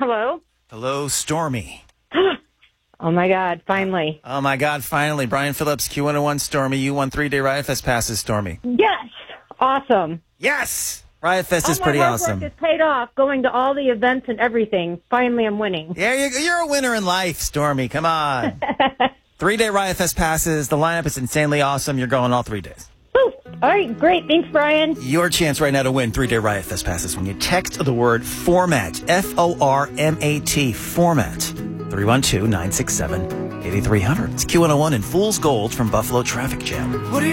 Hello? Hello, Stormy. Oh, my God, finally. Oh, my God, finally. Brian Phillips, Q101, Stormy. You won 3-day Riot Fest passes, Stormy. Yes! Awesome. Yes! Riot Fest is All pretty my hard awesome. work is paid off, going to all the events and everything. Finally, I'm winning. Yeah, you're a winner in life, Stormy. Come on. 3-day Riot Fest passes. The lineup is insanely awesome. You're going all 3 days. Woo. All right, great. Thanks, Brian. Your chance right now to win 3-day Riot Fest passes when you text the word FORMAT, FORMAT, FORMAT, 312-967-8300. It's Q101 and Fool's Gold from Buffalo Traffic Jam.